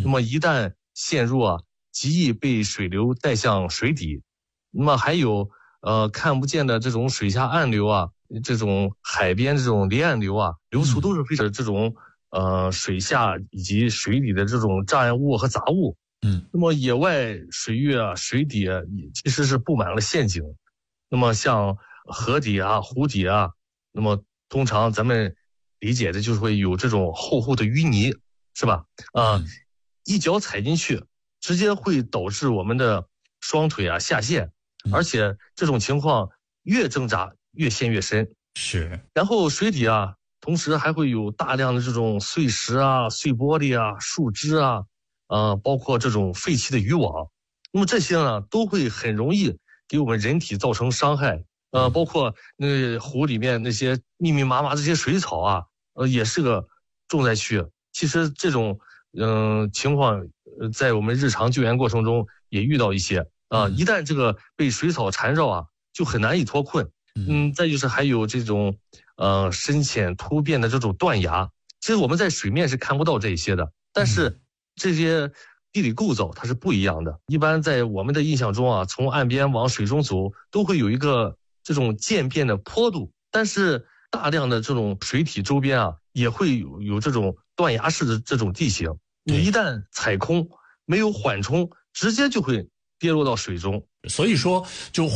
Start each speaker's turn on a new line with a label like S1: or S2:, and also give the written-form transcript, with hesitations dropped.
S1: 那么一旦陷入极易被水流带向水底。那么还有看不见的这种水下暗流这种海边这种离岸流流速都是非常这种水下以及水底的这种障碍物和杂物。那么野外水域水底其实是布满了陷阱。那么像河底湖底那么通常咱们理解的就是会有这种厚厚的淤泥，是吧？一脚踩进去，直接会导致我们的双腿下陷，而且这种情况越挣扎越陷越深。
S2: 是。
S1: 然后水底同时还会有大量的这种碎石碎玻璃树枝包括这种废弃的渔网。那么这些呢都会很容易给我们人体造成伤害。包括那湖里面那些密密麻麻这些水草也是个重灾区。其实这种情况在我们日常救援过程中也遇到一些一旦这个被水草缠绕就很难以脱困。再就是还有这种深浅突变的这种断崖。其实我们在水面是看不到这些的，但是这些地理构造它是不一样的。一般在我们的印象中从岸边往水中走都会有一个这种渐变的坡度，但是大量的这种水体周边也会有这种断崖式的这种地形。你一旦踩空没有缓冲，直接就会跌落到水中。
S2: 所以说就